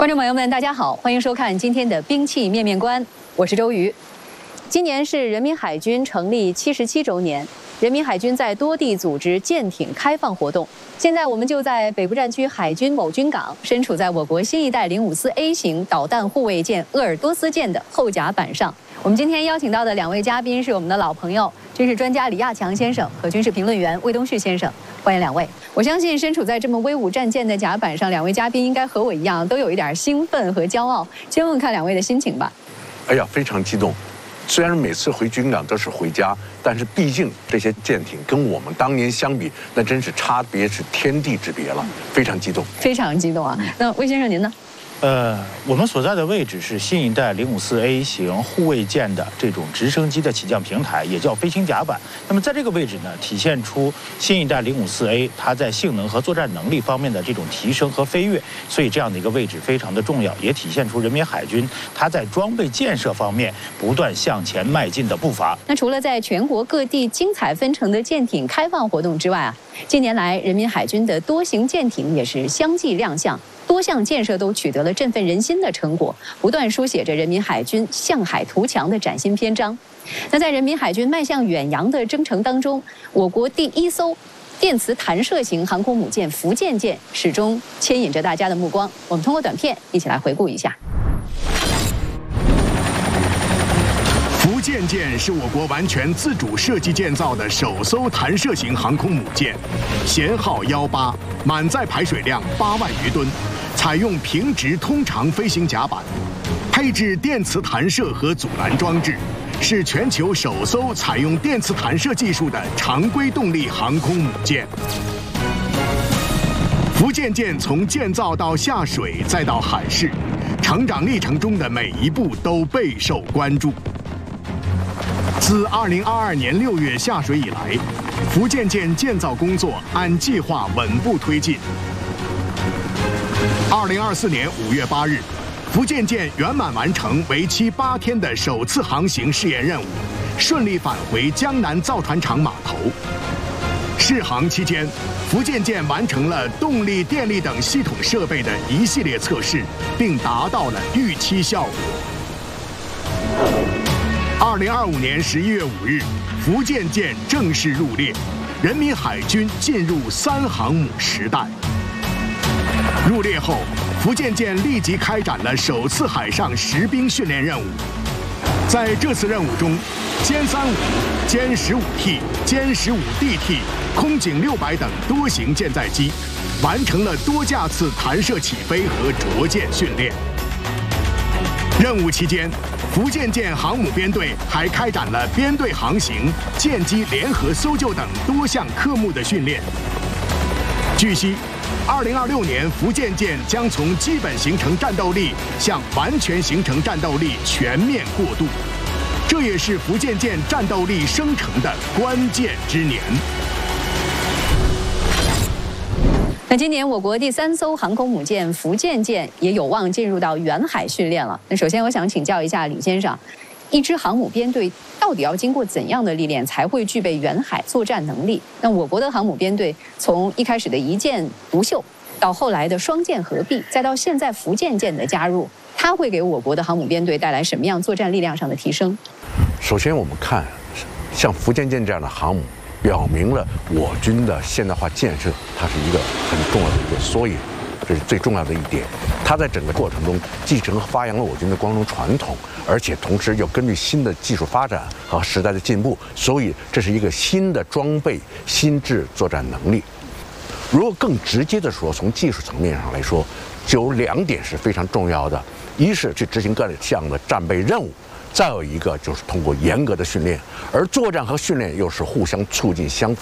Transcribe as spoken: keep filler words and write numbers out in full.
观众朋友们，大家好，欢迎收看今天的兵器面面观，我是周瑜。今年是人民海军成立七十七周年，人民海军在多地组织舰艇开放活动。现在我们就在北部战区海军某军港，身处在我国新一代零五四 A 型导弹护卫舰鄂尔多斯舰的后甲板上。我们今天邀请到的两位嘉宾是我们的老朋友，军事专家李亚强先生和军事评论员魏东旭先生，欢迎两位。我相信身处在这么威武战舰的甲板上，两位嘉宾应该和我一样，都有一点兴奋和骄傲。先问问看两位的心情吧。 哎呀，非常激动。虽然每次回军港都是回家，但是毕竟这些舰艇跟我们当年相比，那真是差别是天地之别了，非常激动， 非常激动啊！那魏先生您呢？ 呃，我们所在的位置是新一代零五四 A 型护卫舰的这种直升机的起降平台，也叫飞行甲板。那么在这个位置呢，体现出新一代零五四 A 它在性能和作战能力方面的这种提升和飞跃，所以这样的一个位置非常的重要，也体现出人民海军它在装备建设方面不断向前迈进的步伐。 那除了在全国各地精彩纷呈的舰艇开放活动之外啊，近年来人民海军的多型舰艇也是相继亮相。多项建设都取得了振奋人心的成果，不断书写着人民海军向海图强的崭新篇章。那在人民海军迈向远洋的征程当中，我国第一艘电磁弹射型航空母舰福建舰始终牵引着大家的目光。我们通过短片一起来回顾一下。 福建舰是我国完全自主设计建造的首艘弹射型航空母舰，舷号幺八，满载排水量八万余吨，采用平直通长飞行甲板，配置电磁弹射和阻拦装置，是全球首艘采用电磁弹射技术的常规动力航空母舰。福建舰从建造到下水再到海试，成长历程中的每一步都备受关注。自二零二二年六月下水以来，福建舰建造工作按计划稳步推进。二零二四年五月八日，福建舰圆满完成为期八天的首次航行试验任务，顺利返回江南造船厂码头。试航期间，福建舰完成了动力、电力等系统设备的一系列测试，并达到了预期效果。二零二五年十一月五日，福建舰正式入列，人民海军进入三航母时代。入列后，福建舰立即开展了首次海上实兵训练任务。在这次任务中，歼三五、歼十五 T、歼十五 D T、空警六百等多型舰载机完成了多架次弹射起飞和着舰训练。任务期间，福建舰航母编队还开展了编队航行、舰机联合搜救等多项科目的训练。据悉，二零二六年福建舰将从基本形成战斗力向完全形成战斗力全面过渡，这也是福建舰战斗力生成的关键之年。 那今年我国第三艘航空母舰福建舰也有望进入到远海训练了。那首先我想请教一下李先生，一支航母编队到底要经过怎样的历练才会具备远海作战能力？那我国的航母编队从一开始的一舰独秀，到后来的双舰合璧，再到现在福建舰的加入，它会给我国的航母编队带来什么样作战力量上的提升？ 首先我们看，像福建舰这样的航母，表明了我军的现代化建设，它是一个很重要的一个缩影，这是最重要的一点。它在整个过程中继承和发扬了我军的光荣传统，而且同时又根据新的技术发展和时代的进步，所以这是一个新的装备、新制作战能力。如果更直接的说，从技术层面上来说，就有两点是非常重要的：一是去执行各项的战备任务。再有一个就是通过严格的训练，而作战和训练又是互相促进、相辅